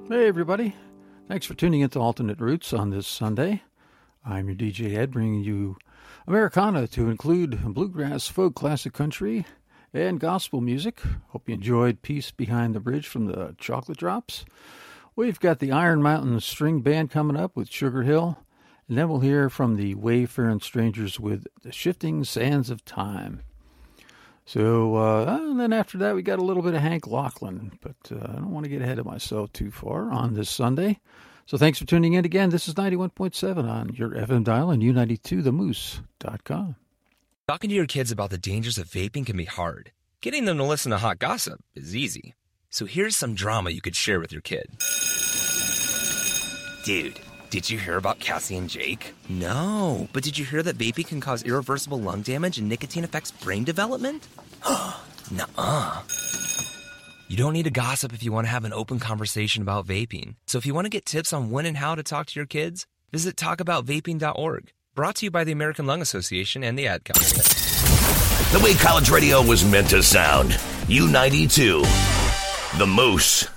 Hey, everybody. Thanks for tuning into Alternate Roots on this Sunday. I'm your DJ Ed, bringing you Americana to include bluegrass, folk, classic country, and gospel music. Hope you enjoyed Peace Behind the Bridge from the Chocolate Drops. We've got the Iron Mountain String Band coming up with Sugar Hill, and then we'll hear from the Wayfaring Strangers with The Shifting Sands of Time. So, and then after that, we got a little bit of Hank Lachlan, but I don't want to get ahead of myself too far on this Sunday. So thanks for tuning in again. This is 91.7 on your FM dial and U92themoose.com. Talking to your kids about the dangers of vaping can be hard. Getting them to listen to hot gossip is easy. So here's some drama you could share with your kid. Dude, did you hear about Cassie and Jake? No, but did you hear that vaping can cause irreversible lung damage and nicotine affects brain development? Nuh-uh. You don't need to gossip if you want to have an open conversation about vaping. So if you want to get tips on when and how to talk to your kids, visit talkaboutvaping.org. Brought to you by the American Lung Association and the Ad Council. The way college radio was meant to sound. U92. The Moose.